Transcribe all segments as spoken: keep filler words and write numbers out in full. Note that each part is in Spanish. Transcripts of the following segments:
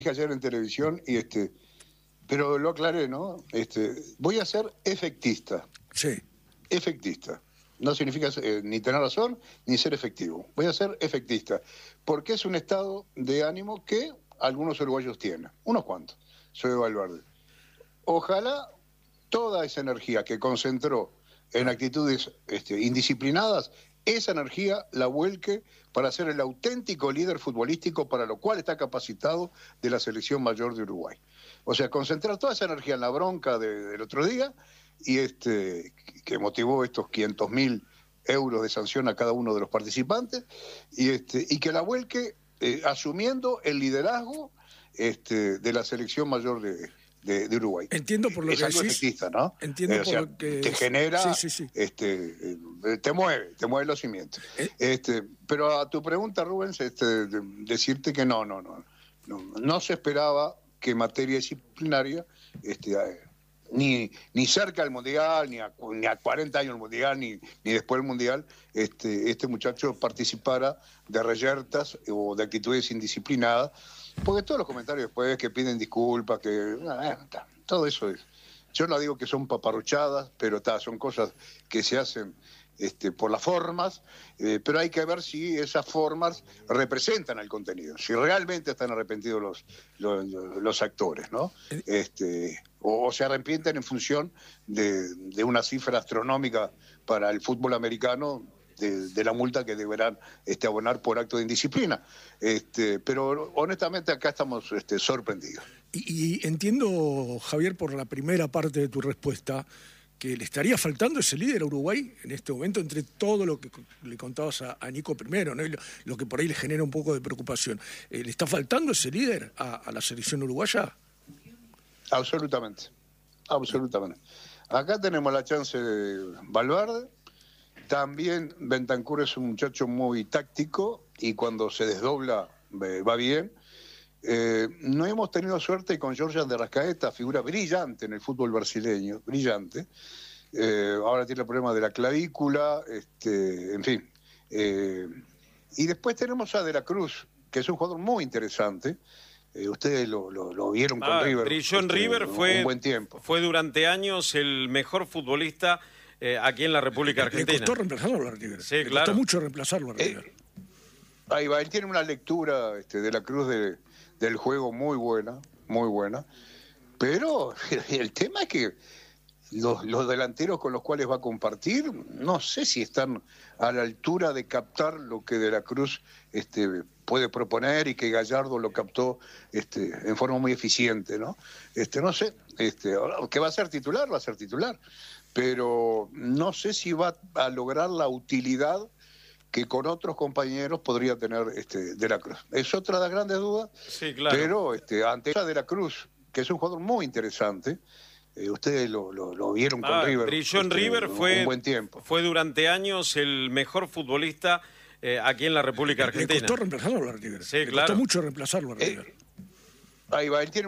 ayer en televisión, y este, pero lo aclaré, ¿no? Este, voy a ser efectista. Sí. Efectista. No significa eh, ni tener razón ni ser efectivo. Voy a ser efectista. Porque es un estado de ánimo que algunos uruguayos tienen. Unos cuantos. Soy Valverde. Ojalá toda esa energía que concentró en actitudes este, indisciplinadas, esa energía la vuelque para ser el auténtico líder futbolístico para lo cual está capacitado de la selección mayor de Uruguay. O sea, concentrar toda esa energía en la bronca de, del otro día y este que motivó estos quinientos mil euros de sanción a cada uno de los participantes y, este, y que la vuelque eh, asumiendo el liderazgo este, de la selección mayor de De, de Uruguay. Entiendo por lo es que algo decís. Efectista, ¿no? Entiendo Eh, o por sea, lo que te genera, sí, sí, sí. este, eh, te mueve, te mueve los cimientos. ¿Eh? Este, pero a tu pregunta, Rubens, este, de, decirte que no, no, no, no, no se esperaba que en materia disciplinaria, este, eh, ni, ni cerca del mundial, ni a, ni a cuarenta años del mundial, ni, ni después del mundial, este, este muchacho participara de reyertas o de actitudes indisciplinadas. Porque todos los comentarios después que piden disculpas, que eh, todo eso es. Yo no digo que son paparruchadas, pero ta, son cosas que se hacen este, por las formas, eh, pero hay que ver si esas formas representan el contenido, si realmente están arrepentidos los, los, los actores, ¿no? Este, o, o se arrepienten en función de, de una cifra astronómica para el fútbol americano, De, de la multa que deberán este, abonar por acto de indisciplina. Este, pero honestamente acá estamos este, sorprendidos. Y, y entiendo, Javier, por la primera parte de tu respuesta, que le estaría faltando ese líder a Uruguay en este momento, entre todo lo que le contabas a, a Nico primero, ¿no? Y lo, lo que por ahí le genera un poco de preocupación. Eh, ¿Le está faltando ese líder a, a la selección uruguaya? Absolutamente, absolutamente. Acá tenemos la chance de Valverde. También Bentancur es un muchacho muy táctico y cuando se desdobla eh, va bien. Eh, no hemos tenido suerte con Georgian de Arrascaeta, figura brillante en el fútbol brasileño, brillante. Eh, ahora tiene el problema de la clavícula, este, en fin. Eh, y después tenemos a De la Cruz, que es un jugador muy interesante. Eh, ustedes lo, lo, lo vieron con ah, River. Brilló en este, River, fue, un buen tiempo. fue durante años el mejor futbolista Eh, aquí en la República Argentina. Le costó reemplazarlo a River. Sí, Le claro. costó mucho reemplazarlo a River. Eh, ahí va, él tiene una lectura este, de la Cruz de, del juego muy buena, muy buena. Pero el tema es que los, los delanteros con los cuales va a compartir, no sé si están a la altura de captar lo que De la Cruz este, puede proponer y que Gallardo lo captó este, en forma muy eficiente, ¿no? Este, no sé, este, que va a ser titular, va a ser titular. Pero no sé si va a lograr la utilidad que con otros compañeros podría tener este, De la Cruz. Es otra de las grandes dudas, sí, claro. Pero este, ante esa De la Cruz, que es un jugador muy interesante, eh, ustedes lo, lo, lo vieron con ah, River. Brilló en este, River, fue, un buen tiempo. Fue durante años el mejor futbolista eh, aquí en la República Argentina. Le costó reemplazarlo a River. Sí, Le claro. costó mucho reemplazarlo a River. Eh, ahí va, él tiene...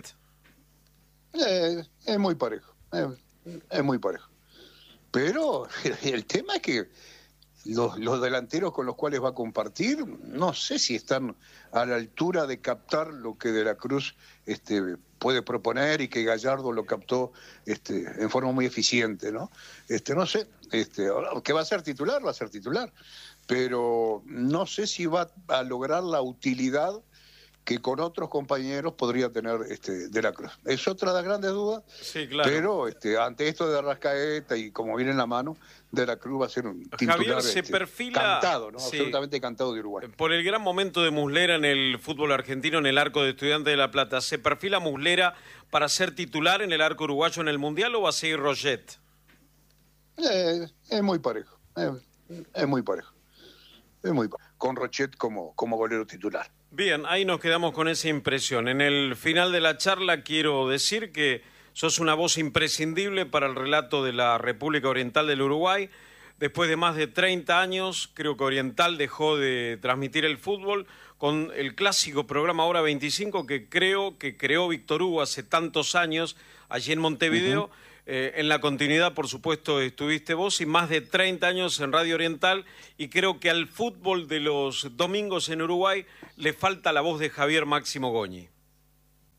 Eh, es muy parejo, eh, es muy parejo. Pero el tema es que los, los delanteros con los cuales va a compartir, no sé si están a la altura de captar lo que De la Cruz este, puede proponer y que Gallardo lo captó este, en forma muy eficiente, ¿no? Este, no sé, este, que va a ser titular, va a ser titular, pero no sé si va a lograr la utilidad que con otros compañeros podría tener este, De la Cruz. Es otra de las grandes dudas, sí, claro. Pero este, ante esto de Arrascaeta y como viene en la mano, De la Cruz va a ser un titular Javier, se este, perfila, cantado, ¿no? Sí, Absolutamente cantado de Uruguay. Por el gran momento de Muslera en el fútbol argentino, en el arco de Estudiantes de La Plata, ¿se perfila Muslera para ser titular en el arco uruguayo en el Mundial o va a seguir Roget? Eh, es muy parejo, eh, es muy parejo, es muy parejo. Con Rochet como, como golero titular. Bien, ahí nos quedamos con esa impresión. En el final de la charla quiero decir que sos una voz imprescindible para el relato de la República Oriental del Uruguay. Después de más de treinta años, creo que Oriental dejó de transmitir el fútbol con el clásico programa Hora veinticinco que creo que creó Víctor Hugo hace tantos años allí en Montevideo. Uh-huh. Eh, en la continuidad, por supuesto, estuviste vos y más de treinta años en Radio Oriental y creo que al fútbol de los domingos en Uruguay le falta la voz de Javier Máximo Goñi.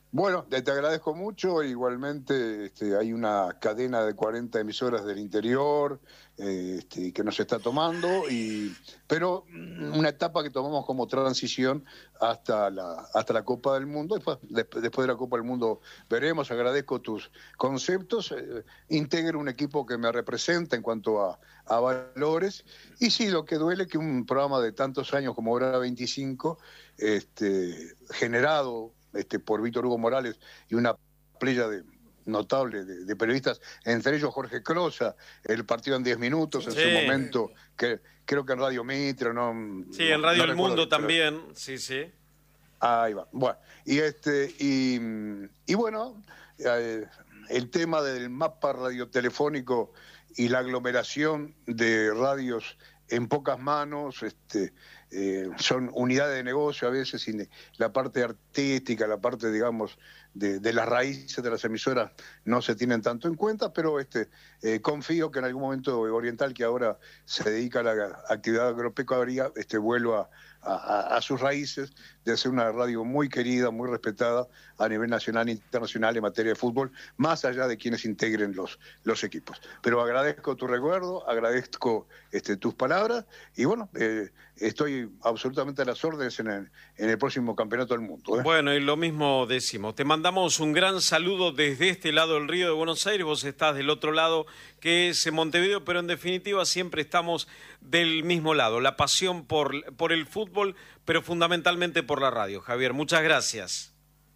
Bueno, te agradezco mucho. Igualmente este, hay una cadena de cuarenta emisoras del interior eh, este, que nos está tomando, y, pero una etapa que tomamos como transición hasta la, hasta la Copa del Mundo. Después, después de la Copa del Mundo veremos. Agradezco tus conceptos. Eh, integro un equipo que me representa en cuanto a, a valores. Y sí, lo que duele es que un programa de tantos años como Hora veinticinco, este, generado Este, por Víctor Hugo Morales y una playa de, notable de, de periodistas, entre ellos Jorge Crosa, el partido en diez minutos, en sí. su momento, que creo que en Radio Mitre, no, sí, no, en Radio no El Mundo recuerdo, también, pero... sí, sí. Ahí va. Bueno, y este y, y bueno, eh, el tema del mapa radiotelefónico y la aglomeración de radios en pocas manos, este, eh, son unidades de negocio a veces, y la parte artística, la parte, digamos, de, de las raíces de las emisoras no se tienen tanto en cuenta, pero este, eh, confío que en algún momento Oriental, que ahora se dedica a la actividad agropecuaria, este, vuelva a, a, a sus raíces de ser una radio muy querida, muy respetada a nivel nacional e internacional en materia de fútbol, más allá de quienes integren los, los equipos. Pero agradezco tu recuerdo, agradezco este, tus palabras, y bueno, eh, estoy absolutamente a las órdenes en el, en el próximo Campeonato del Mundo. ¿eh? Bueno, y lo mismo decimos. Te mandamos un gran saludo desde este lado del Río de Buenos Aires. Vos estás del otro lado, que es Montevideo, pero en definitiva siempre estamos del mismo lado. La pasión por, por el fútbol, pero fundamentalmente por la radio. Javier, muchas gracias.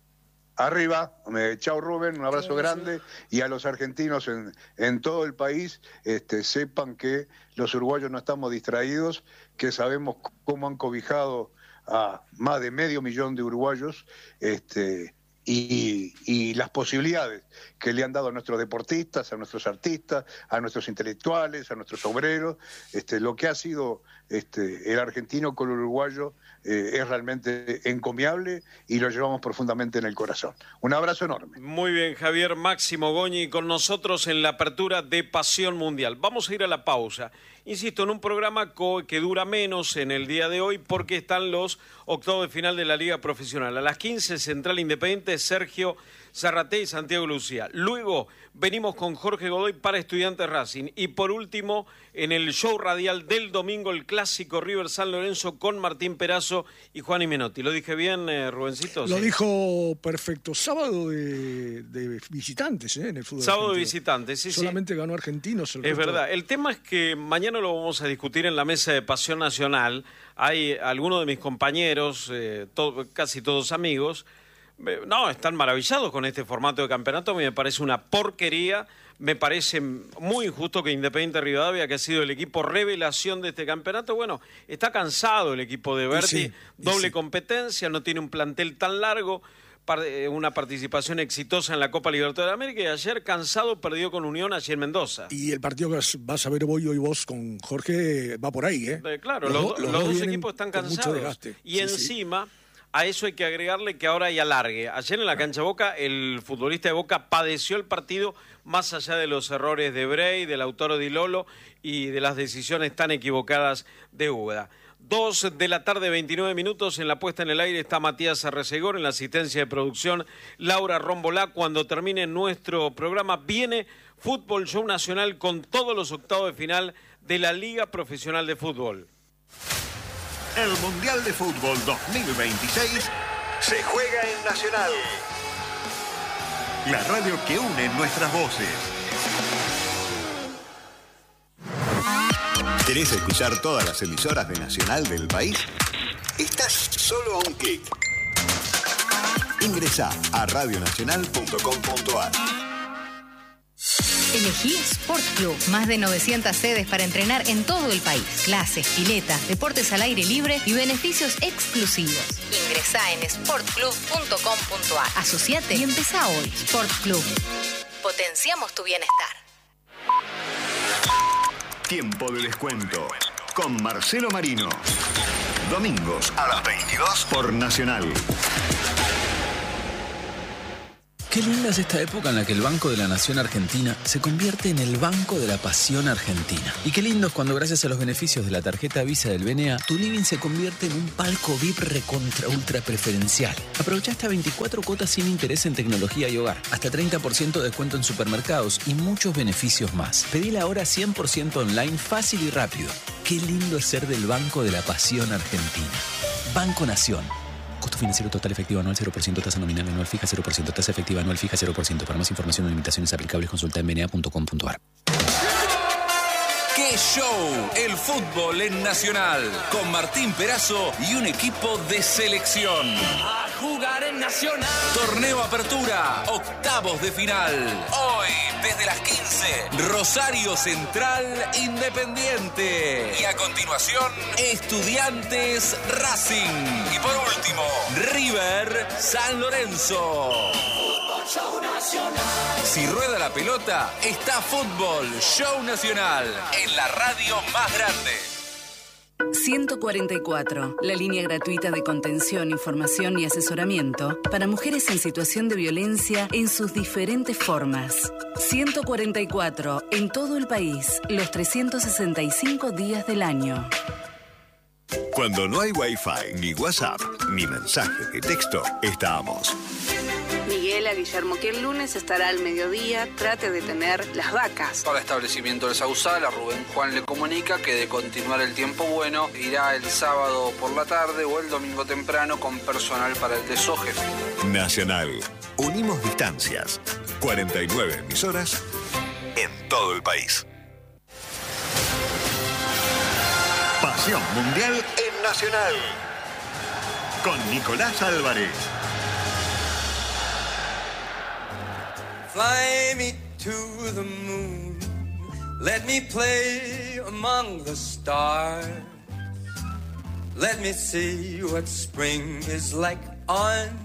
Arriba, eh, chao Rubén, un abrazo chau, grande, y a los argentinos en, en todo el país, este, sepan que los uruguayos no estamos distraídos, que sabemos cómo han cobijado a más de medio millón de uruguayos, este, y, y las posibilidades que le han dado a nuestros deportistas, a nuestros artistas, a nuestros intelectuales, a nuestros obreros. Este, lo que ha sido este, el argentino con el uruguayo eh, es realmente encomiable, y lo llevamos profundamente en el corazón. Un abrazo enorme. Muy bien, Javier. Máximo Goñi con nosotros en la apertura de Pasión Mundial. Vamos a ir a la pausa. Insisto, en un programa que dura menos en el día de hoy, porque están los octavos de final de la Liga Profesional. A las quince, Central Independiente, Sergio Zarraté y Santiago Lucía. Luego venimos con Jorge Godoy para Estudiantes Racing. Y por último, en el show radial del domingo, el clásico River San Lorenzo con Martín Perazo y Juan Menotti. ¿Lo dije bien, eh, Rubencito? Lo sí. dijo perfecto. Sábado de, de visitantes ¿eh? en el fútbol. Sábado de argentino. visitantes, sí, Solamente sí. ganó Argentinos. El Es resto... verdad. El tema es que mañana lo vamos a discutir en la mesa de Pasión Nacional. Hay algunos de mis compañeros, eh, to- casi todos amigos, eh, no, están maravillados con este formato de campeonato. A mí me parece una porquería. Me parece muy injusto que Independiente Rivadavia, que ha sido el equipo revelación de este campeonato, bueno, está cansado el equipo de Berti, sí, doble sí. competencia, no tiene un plantel tan largo, una participación exitosa en la Copa Libertadores de América, y ayer cansado perdió con Unión allí en Mendoza. Y el partido que vas, vas a ver hoy, hoy vos con Jorge va por ahí, ¿eh? Eh, claro, los, los, los los dos vienen equipos están con mucho cansados. desgaste. Y Sí, encima, sí. a eso hay que agregarle que ahora hay alargue. Ayer en la cancha Boca, el futbolista de Boca padeció el partido, más allá de los errores de Bray, del Lautaro Di Lolo y de las decisiones tan equivocadas de Úbeda. Dos de la tarde, veintinueve minutos. En la puesta en el aire está Matías Arrecegor, en la asistencia de producción Laura Rombolá. Cuando termine nuestro programa viene Fútbol Show Nacional con todos los octavos de final de la Liga Profesional de Fútbol. El Mundial de Fútbol dos mil veintiséis se juega en Nacional, la radio que une nuestras voces. ¿Querés escuchar todas las emisoras de Nacional del país? Estás solo a un clic. Ingresá a radio nacional punto com punto a r. Elegí Sport Club. Más de novecientas sedes para entrenar en todo el país. Clases, piletas, deportes al aire libre y beneficios exclusivos. Ingresá en sport club punto com punto a r. Asociate y empezá hoy. Sport Club. Potenciamos tu bienestar. Tiempo de descuento con Marcelo Marino. Domingos a las veintidós por Nacional. Qué linda es esta época en la que el Banco de la Nación Argentina se convierte en el Banco de la Pasión Argentina. Y qué lindo es cuando, gracias a los beneficios de la tarjeta Visa del B N A, tu living se convierte en un palco V I P recontra ultra preferencial. Aprovecha hasta veinticuatro cuotas sin interés en tecnología y hogar, hasta treinta por ciento de descuento en supermercados y muchos beneficios más. Pedila ahora cien por ciento online, fácil y rápido. Qué lindo es ser del Banco de la Pasión Argentina. Banco Nación. Costo financiero total efectivo anual cero por ciento, tasa nominal anual fija cero por ciento, tasa efectiva anual fija cero por ciento. Para más información o limitaciones aplicables, consulta en b n a punto com punto a r. ¡Qué show! El fútbol en Nacional, con Martín Perazo y un equipo de selección. A jugar en Nacional. Torneo Apertura, octavos de final. Hoy, desde las quince, Rosario Central Independiente. Y a continuación, Estudiantes Racing. Y por último, River San Lorenzo. Show Nacional. Si rueda la pelota, está Fútbol Show Nacional, en la radio más grande. ciento cuarenta y cuatro, la línea gratuita de contención, información y asesoramiento para mujeres en situación de violencia en sus diferentes formas. ciento cuarenta y cuatro, en todo el país, los trescientos sesenta y cinco días del año. Cuando no hay Wi-Fi, ni WhatsApp, ni mensaje de texto, estamos. Miguel a Guillermo que el lunes estará al mediodía, trate de tener las vacas. Para establecimiento del Sausal, a Rubén Juan le comunica que de continuar el tiempo bueno, irá el sábado por la tarde o el domingo temprano con personal para el desoje. Nacional. Unimos distancias. cuarenta y nueve emisoras en todo el país. Pasión Mundial en Nacional. Con Nicolás Álvarez. Fly me to the moon, let me play among the stars. Let me see what spring is like on